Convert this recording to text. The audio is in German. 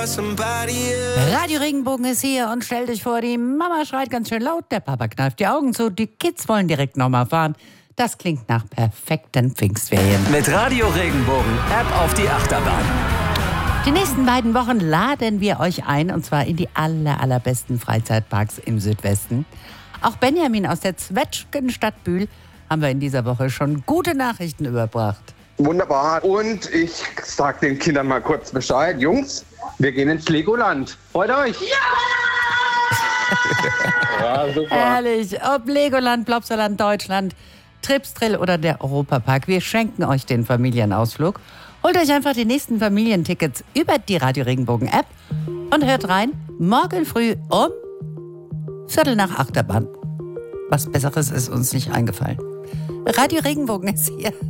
Radio Regenbogen ist hier und stellt euch vor, die Mama schreit ganz schön laut, der Papa kneift die Augen zu, die Kids wollen direkt nochmal fahren. Das klingt nach perfekten Pfingstferien. Mit Radio Regenbogen, App auf die Achterbahn. Die nächsten beiden Wochen laden wir euch ein, und zwar in die allerbesten Freizeitparks im Südwesten. Auch Benjamin aus der Zwetschgenstadt Bühl haben wir in dieser Woche schon gute Nachrichten überbracht. Wunderbar. Und ich sag den Kindern mal kurz Bescheid. Jungs, wir gehen ins Legoland. Freut euch? Ja, super. Herrlich. Ob Legoland, Plopsaland, Deutschland, Tripsdrill oder der Europapark. Wir schenken euch den Familienausflug. Holt euch einfach die nächsten Familientickets über die Radio Regenbogen App und hört rein. Morgen früh um 7:45 Achterbahn. Was Besseres ist uns nicht eingefallen. Radio Regenbogen ist hier.